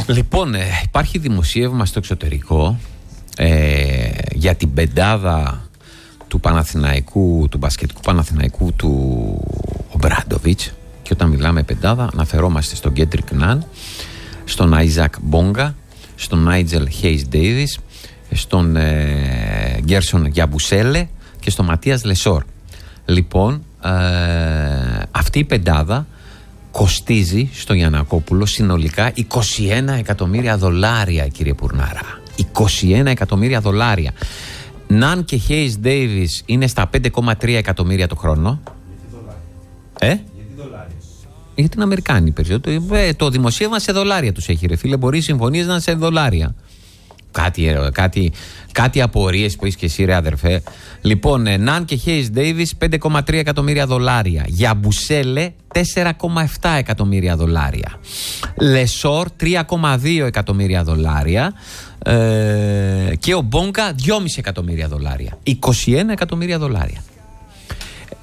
Λοιπόν, υπάρχει δημοσίευμα στο εξωτερικό για την πεντάδα του Παναθηναϊκού, του μπασκετικού Παναθηναϊκού του Ομπράντοβιτς. Και όταν μιλάμε πεντάδα, αναφερόμαστε στον Κέντρικ Ναν, στον Άιζακ Μπόγκα, στον Νάιτζελ Χέις Ντέιβις, στον Γκέρσον Γιαμπουσέλε και στον Ματίας Λεσόρ. Λοιπόν, αυτή η πεντάδα κοστίζει στο Γιαννακόπουλο συνολικά $21 εκατομμύρια, κύριε Πουρνάρα. $21 εκατομμύρια. Ναν και Χέις Ντέιβις είναι στα 5,3 εκατομμύρια το χρόνο. Γιατί την Αμερικάνη περισσότερο. Το δημοσίευμα σε δολάρια τους έχει, ρε φίλε. Μπορεί οι συμφωνίες να είναι σε δολάρια. Κάτι απορίες που είσαι και εσύ, ρε αδερφέ. Λοιπόν, Ναν και Χέις Ντέιβις $5,3 εκατομμύρια. Γιαμπουσέλε $4,7 εκατομμύρια. Λεσόρ $3,2 εκατομμύρια. Και ο Μπόγκα $2,5 εκατομμύρια. $21 εκατομμύρια.